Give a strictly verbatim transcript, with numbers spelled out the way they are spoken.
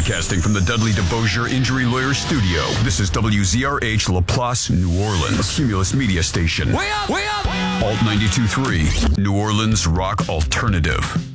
Broadcasting from the Dudley DeBosier Injury Lawyer Studio, this is W Z R H LaPlace, New Orleans, a Cumulus media station. Way up, way up! Alt ninety-two point three, New Orleans Rock Alternative.